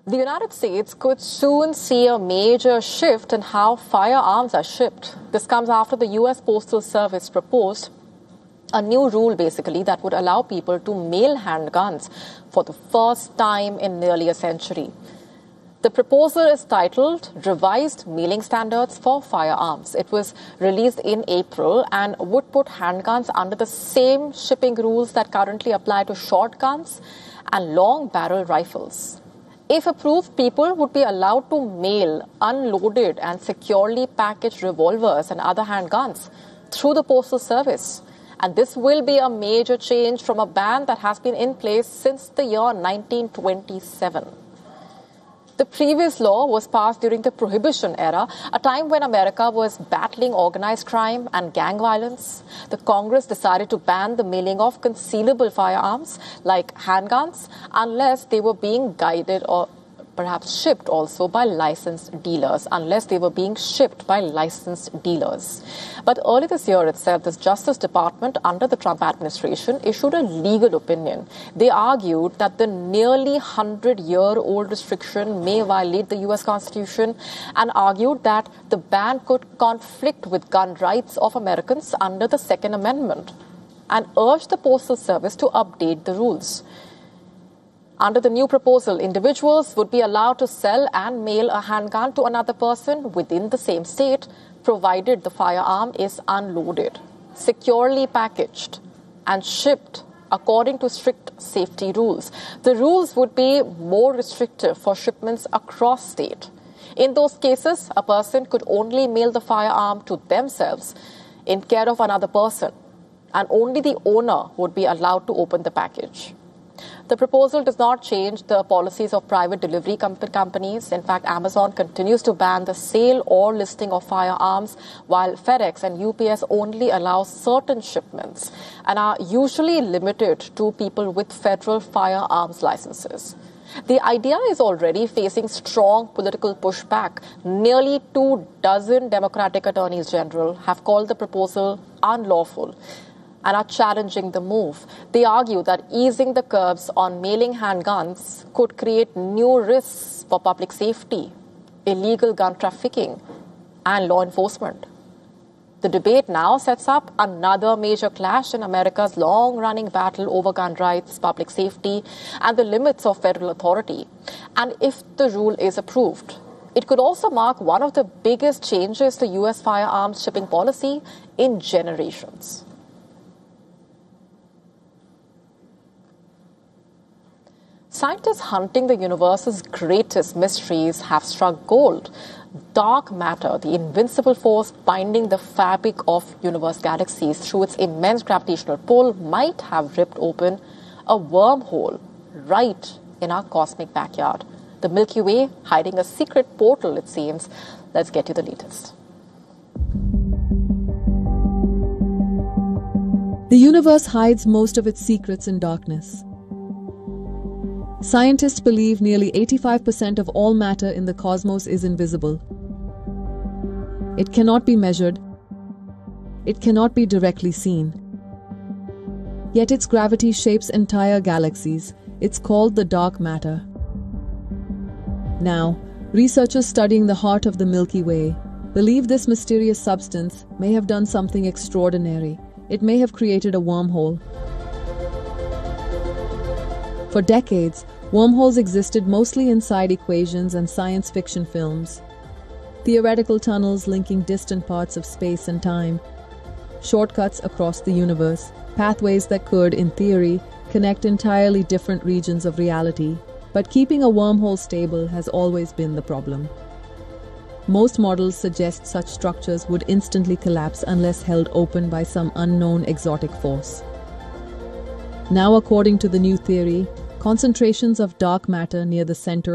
The United States could soon see a major shift in how firearms are shipped. This comes after the U.S. Postal Service proposed a new rule, basically, that would allow people to mail handguns for the first time in nearly a century. The proposal is titled Revised Mailing Standards for Firearms. It was released in April and would put handguns under the same shipping rules that currently apply to shotguns and long barrel rifles. If approved, people would be allowed to mail unloaded and securely packaged revolvers and other handguns through the Postal Service. And this will be a major change from a ban that has been in place since the year 1927. The previous law was passed during the Prohibition era, a time when America was battling organized crime and gang violence. The Congress decided to ban the mailing of concealable firearms like handguns unless they were being guided or perhaps shipped also by licensed dealers, But early this year itself, the Justice Department under the Trump administration issued a legal opinion. They argued that the nearly 100-year-old restriction may violate the U.S. Constitution and argued that the ban could conflict with gun rights of Americans under the Second Amendment and urged the Postal Service to update the rules. Under the new proposal, individuals would be allowed to sell and mail a handgun to another person within the same state, provided the firearm is unloaded, securely packaged, and shipped according to strict safety rules. The rules would be more restrictive for shipments across state. In those cases, a person could only mail the firearm to themselves in care of another person, and only the owner would be allowed to open the package. The proposal does not change the policies of private delivery companies. In fact, Amazon continues to ban the sale or listing of firearms, while FedEx and UPS only allow certain shipments and are usually limited to people with federal firearms licenses. The idea is already facing strong political pushback. Nearly 24 Democratic attorneys general have called the proposal unlawful and are challenging the move. They argue that easing the curbs on mailing handguns could create new risks for public safety, illegal gun trafficking, and law enforcement. The debate now sets up another major clash in America's long-running battle over gun rights, public safety, and the limits of federal authority. And if the rule is approved, it could also mark one of the biggest changes to U.S. firearms shipping policy in generations. Scientists hunting the universe's greatest mysteries have struck gold. Dark matter, the invincible force binding the fabric of universe galaxies through its immense gravitational pull, might have ripped open a wormhole right in our cosmic backyard. The Milky Way hiding a secret portal, it seems. Let's get you the latest. The universe hides most of its secrets in darkness. Scientists believe nearly 85% of all matter in the cosmos is invisible. It cannot be measured. It cannot be directly seen. Yet its gravity shapes entire galaxies. It's called the dark matter. Now, researchers studying the heart of the Milky Way believe this mysterious substance may have done something extraordinary. It may have created a wormhole. For decades, wormholes existed mostly inside equations and science fiction films. Theoretical tunnels linking distant parts of space and time. Shortcuts across the universe. Pathways that could, in theory, connect entirely different regions of reality. But keeping a wormhole stable has always been the problem. Most models suggest such structures would instantly collapse unless held open by some unknown exotic force. Now, according to the new theory, concentrations of dark matter near the center